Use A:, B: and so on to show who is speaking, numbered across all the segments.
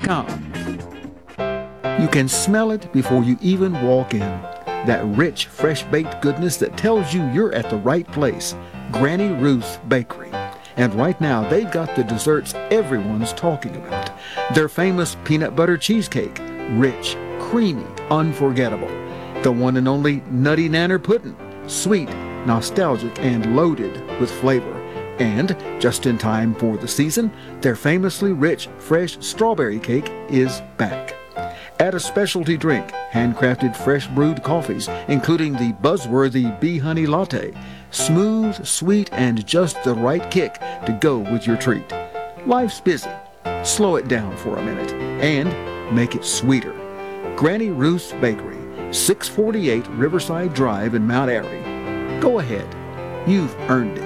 A: You can smell it before you even walk in. That rich, fresh-baked goodness that tells you you're at the right place. Granny Ruth's Bakery. And right now, they've got the desserts everyone's talking about. Their famous peanut butter cheesecake. Rich, creamy, unforgettable. The one and only Nutty Nanner Pudding. Sweet, nostalgic, and loaded with flavor. And, just in time for the season, their famously rich, fresh strawberry cake is back. Add a specialty drink, handcrafted fresh brewed coffees, including the buzzworthy Bee Honey Latte. Smooth, sweet, and just the right kick to go with your treat. Life's busy. Slow it down for a minute and make it sweeter. Granny Ruth's Bakery, 648 Riverside Drive in Mount Airy. Go ahead. You've earned it.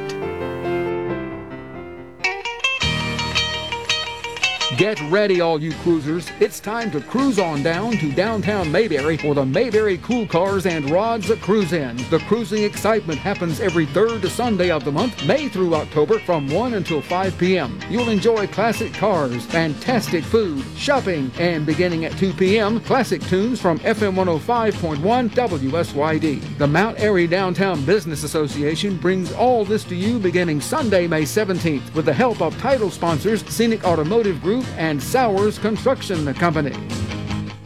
A: Get ready, all you cruisers. It's time to cruise on down to downtown Mayberry for the Mayberry Cool Cars and Rods Cruise In. The cruising excitement happens every third Sunday of the month, May through October, from 1 until 5 p.m. You'll enjoy classic cars, fantastic food, shopping, and beginning at 2 p.m., classic tunes from FM 105.1 WSYD. The Mount Airy Downtown Business Association brings all this to you beginning Sunday, May 17th, with the help of title sponsors Scenic Automotive Group and Sowers Construction Company.